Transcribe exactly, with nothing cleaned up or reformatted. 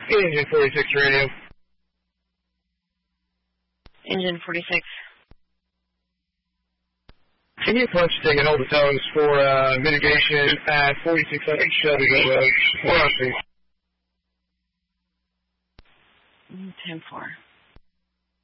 Engine forty-six radio. Engine forty-six. Can you punch taking hold of tones for uh, mitigation at forty-six hundred Shelbyville Road? Four on three. ten four.